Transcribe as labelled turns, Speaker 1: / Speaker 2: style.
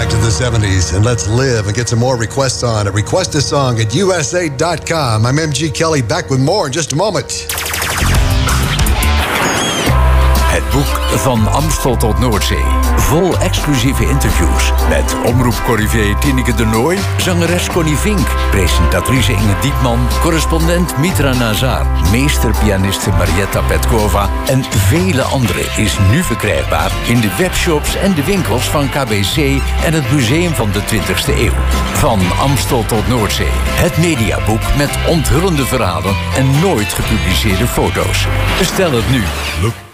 Speaker 1: back to the 70s and let's live and get some more requests on at requestasong@usa.com. I'm MG Kelly, back with more in just a moment.
Speaker 2: Het boek Van Amstel tot Noordzee. Vol exclusieve interviews met omroepcorrivé Tineke de Nooy, zangeres Connie Vink, presentatrice Inge Diepman, correspondent Mitra Nazar, meesterpianiste Marietta Petkova en vele anderen is nu verkrijgbaar in de webshops en de winkels van KBC en het Museum van de 20e eeuw. Van Amstel tot Noordzee. Het mediaboek met onthullende verhalen en nooit gepubliceerde foto's. Bestel het nu.
Speaker 1: Look